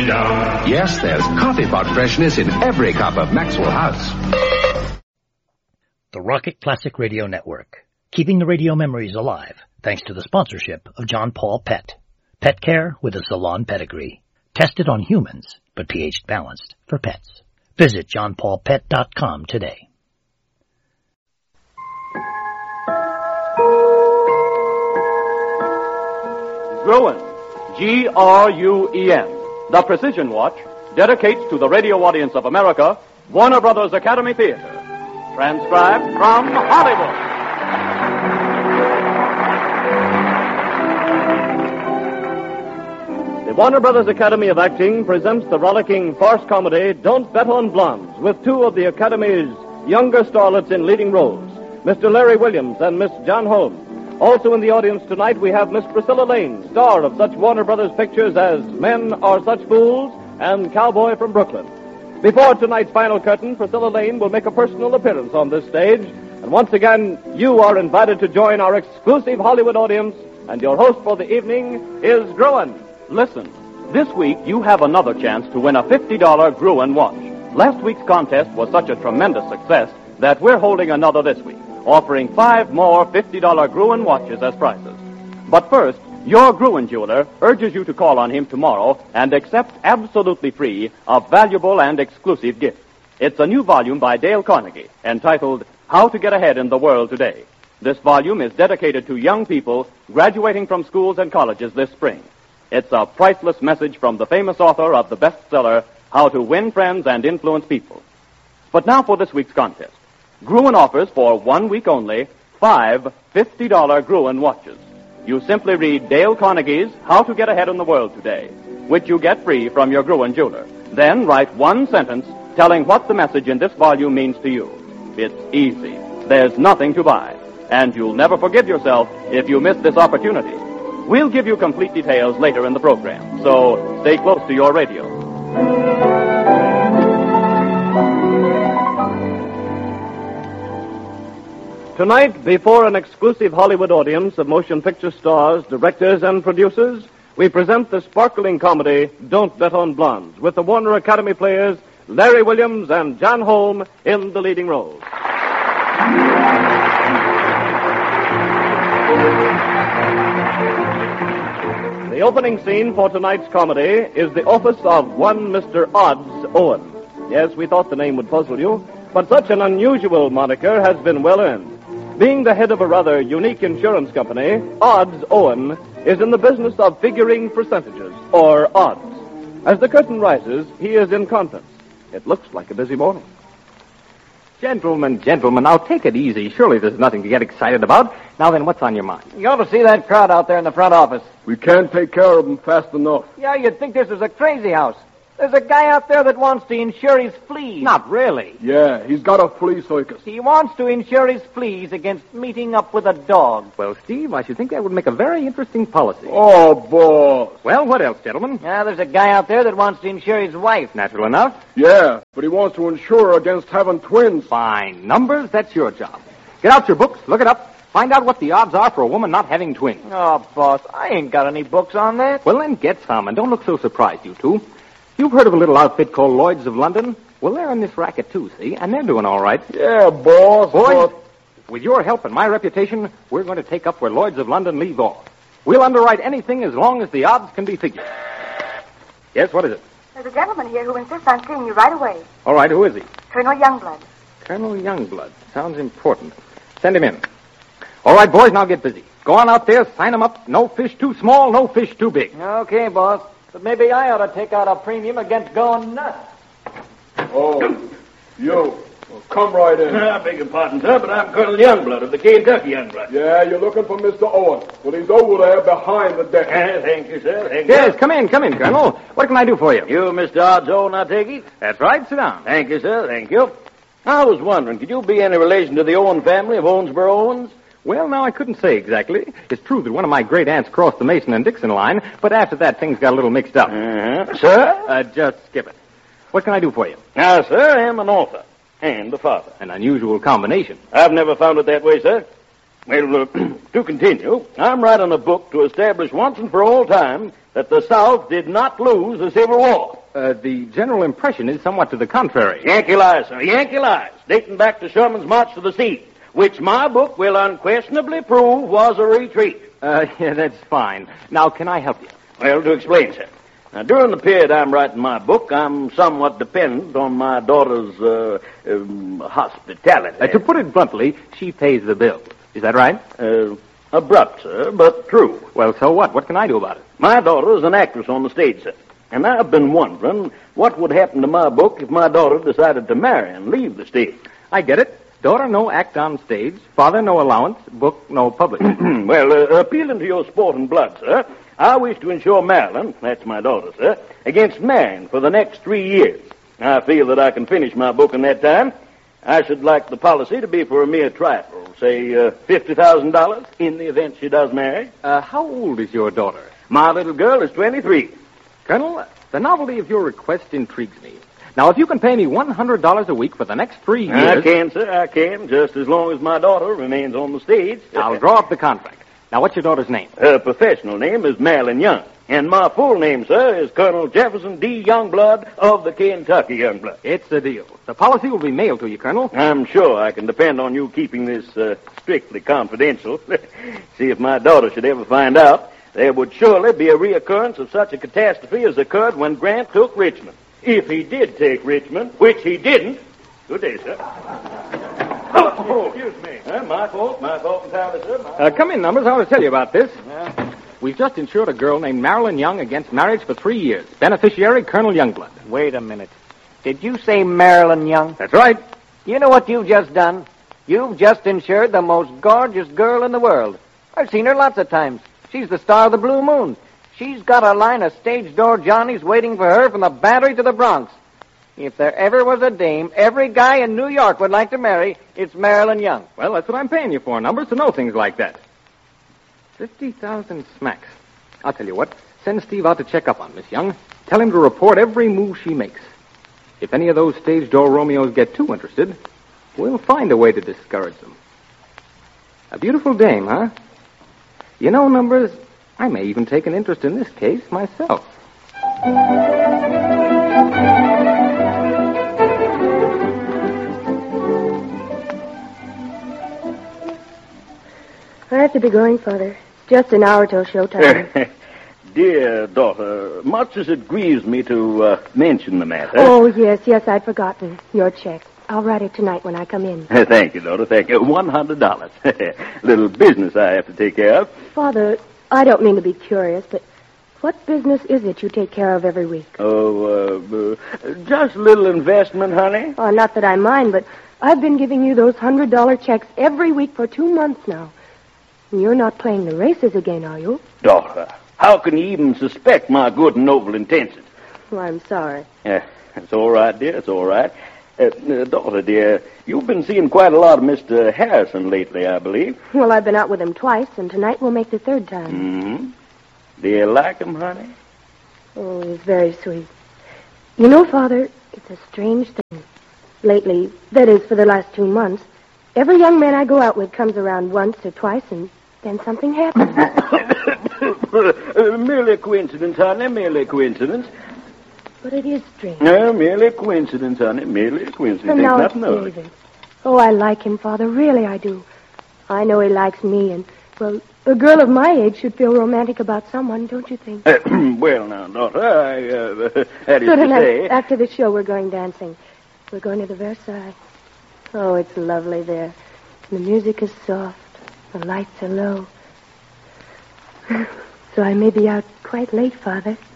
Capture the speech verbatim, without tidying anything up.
Yes, there's coffee pot freshness in every cup of Maxwell House. The Rocket Classic Radio Network, keeping the radio memories alive thanks to the sponsorship of John Paul Pet. Pet care with a salon pedigree. Tested on humans, but pH balanced for pets. Visit john paul pet dot com today. Gruen, G R U E N, the Precision Watch, dedicates to the radio audience of America Warner Brothers Academy Theater. Transcribed from Hollywood. The Warner Brothers Academy of Acting presents the rollicking farce comedy Don't Bet on Blondes, with two of the Academy's younger starlets in leading roles, Mister Larry Williams and Miss John Holmes. Also in the audience tonight, we have Miss Priscilla Lane, star of such Warner Brothers pictures as Men Are Such Fools and Cowboy from Brooklyn. Before tonight's final curtain, Priscilla Lane will make a personal appearance on this stage. And once again, you are invited to join our exclusive Hollywood audience, and your host for the evening is Gruen. Listen, this week you have another chance to win a fifty dollars Gruen watch. Last week's contest was such a tremendous success that we're holding another this week, offering five more fifty dollars Gruen watches as prizes. But first, your Gruen jeweler urges you to call on him tomorrow and accept absolutely free a valuable and exclusive gift. It's a new volume by Dale Carnegie entitled How to Get Ahead in the World Today. This volume is dedicated to young people graduating from schools and colleges this spring. It's a priceless message from the famous author of the bestseller, How to Win Friends and Influence People. But now for this week's contest. Gruen offers for one week only five fifty dollars Gruen watches. You simply read Dale Carnegie's How to Get Ahead in the World Today, which you get free from your Gruen jeweler. Then write one sentence telling what the message in this volume means to you. It's easy. There's nothing to buy. And you'll never forgive yourself if you miss this opportunity. We'll give you complete details later in the program, so stay close to your radio. Tonight, before an exclusive Hollywood audience of motion picture stars, directors, and producers, we present the sparkling comedy Don't Bet on Blondes, with the Warner Academy players Larry Williams and John Holmes in the leading roles. The opening scene for tonight's comedy is the office of one Mister Odds Owen. Yes, we thought the name would puzzle you, but such an unusual moniker has been well earned. Being the head of a rather unique insurance company, Odds Owen is in the business of figuring percentages, or odds. As the curtain rises, he is in conference. It looks like a busy morning. Gentlemen, gentlemen, now take it easy. Surely there's nothing to get excited about. Now then, what's on your mind? You ought to see that crowd out there in the front office. We can't take care of them fast enough. Yeah, you'd think this is a crazy house. There's a guy out there that wants to insure his fleas. Not really. Yeah, he's got a flea circus. He wants to insure his fleas against meeting up with a dog. Well, Steve, I should think that would make a very interesting policy. Oh, boss. Well, what else, gentlemen? Yeah, there's a guy out there that wants to insure his wife. Natural enough. Yeah, but he wants to insure against having twins. Fine. Numbers, that's your job. Get out your books, look it up. Find out what the odds are for a woman not having twins. Oh, boss, I ain't got any books on that. Well, then get some, and don't look so surprised, you two. You've heard of a little outfit called Lloyd's of London? Well, they're in this racket, too, see? And they're doing all right. Yeah, boss. Boys, but... with your help and my reputation, we're going to take up where Lloyd's of London leave off. We'll underwrite anything as long as the odds can be figured. Yes, what is it? There's a gentleman here who insists on seeing you right away. All right, who is he? Colonel Youngblood. Colonel Youngblood. Sounds important. Send him in. All right, boys, now get busy. Go on out there, sign him up. No fish too small, no fish too big. Okay, boss. But maybe I ought to take out a premium against going nuts. Oh, you. Well, come right in. I beg your pardon, sir, but I'm Colonel Youngblood of the Kentucky Youngblood. Yeah, you're looking for Mister Owen. Well, he's over there behind the desk. Uh, thank you, sir. Thank yes, you. come in, come in, Colonel. What can I do for you? You, Mister Odds Owen, I take it? That's right. Sit down. Thank you, sir. Thank you. I was wondering, could you be any relation to the Owen family of Owensboro Owens? Well, now, I couldn't say exactly. It's true that one of my great aunts crossed the Mason and Dixon line, but after that, things got a little mixed up. Uh-huh. Sir? Uh, just skip it. What can I do for you? Now, sir, I am an author and a father. An unusual combination. I've never found it that way, sir. Well, uh, to continue, I'm writing a book to establish once and for all time that the South did not lose the Civil War. Uh, the general impression is somewhat to the contrary. Yankee lies, sir. Yankee lies, dating back to Sherman's March to the Sea, which my book will unquestionably prove was a retreat. Uh, yeah, that's fine. Now, can I help you? Well, to explain, sir. Now, during the period I'm writing my book, I'm somewhat dependent on my daughter's uh, um, hospitality. Uh, to put it bluntly, she pays the bill. Is that right? Uh, abrupt, sir, but true. Well, so what? What can I do about it? My daughter is an actress on the stage, sir. And I've been wondering what would happen to my book if my daughter decided to marry and leave the stage. I get it. Daughter, no act on stage. Father, no allowance. Book, no publishing. Well, uh, appealing to your sport and blood, sir, I wish to insure Marilyn, that's my daughter, sir, against marrying for the next three years. I feel that I can finish my book in that time. I should like the policy to be for a mere trifle, say uh, fifty thousand dollars in the event she does marry. Uh, how old is your daughter? My little girl is twenty-three. Colonel, the novelty of your request intrigues me. Now, if you can pay me one hundred dollars a week for the next three years... I can, sir, I can, just as long as my daughter remains on the stage. I'll draw up the contract. Now, what's your daughter's name? Her professional name is Marilyn Young. And my full name, sir, is Colonel Jefferson D. Youngblood of the Kentucky Youngblood. It's a deal. The policy will be mailed to you, Colonel. I'm sure I can depend on you keeping this uh, strictly confidential. See, if my daughter should ever find out, there would surely be a reoccurrence of such a catastrophe as occurred when Grant took Richmond. If he did take Richmond, which he didn't. Good day, sir. Oh, excuse me. Uh, my fault, my fault entirely, sir. My... Uh, come in, Numbers. I want to tell you about this. Yeah. We've just insured a girl named Marilyn Young against marriage for three years. Beneficiary, Colonel Youngblood. Wait a minute. Did you say Marilyn Young? That's right. You know what you've just done? You've just insured the most gorgeous girl in the world. I've seen her lots of times. She's the star of the Blue Moon. She's got a line of stage door Johnnies waiting for her from the Battery to the Bronx. If there ever was a dame every guy in New York would like to marry, it's Marilyn Young. Well, that's what I'm paying you for, Numbers, to know things like that. Fifty thousand smacks. I'll tell you what. Send Steve out to check up on Miss Young. Tell him to report every move she makes. If any of those stage door Romeos get too interested, we'll find a way to discourage them. A beautiful dame, huh? You know, Numbers, I may even take an interest in this case myself. I have to be going, Father. Just an hour till showtime. Dear daughter, much as it grieves me to uh, mention the matter... Oh, yes, yes, I'd forgotten. Your check. I'll write it tonight when I come in. Thank you, daughter, thank you. One hundred dollars. Little business I have to take care of. Father, I don't mean to be curious, but what business is it you take care of every week? Oh, uh, uh, just a little investment, honey. Oh, not that I mind, but I've been giving you those one hundred dollar checks every week for two months now. You're not playing the races again, are you? Daughter, how can you even suspect my good and noble intentions? Well, I'm sorry. Yeah, it's all right, dear, it's all right. Uh, uh, daughter, dear, you've been seeing quite a lot of Mister Harrison lately, I believe. Well, I've been out with him twice, and tonight we'll make the third time. Mm-hmm. Do you like him, honey? Oh, he's very sweet. You know, Father, it's a strange thing. Lately, that is, for the last two months, every young man I go out with comes around once or twice, and then something happens. uh, merely a coincidence, honey, merely a coincidence. But it is strange. No, merely a coincidence, honey, merely a coincidence. And now Ain't it's nothing of it. David. Oh, I like him, Father, really I do. I know he likes me, and, well, a girl of my age should feel romantic about someone, don't you think? Uh, well, now, daughter, I, uh, that is so to tonight, say... after the show, we're going dancing. We're going to the Versailles. Oh, it's lovely there. The music is soft. The lights are low. So I may be out quite late, Father.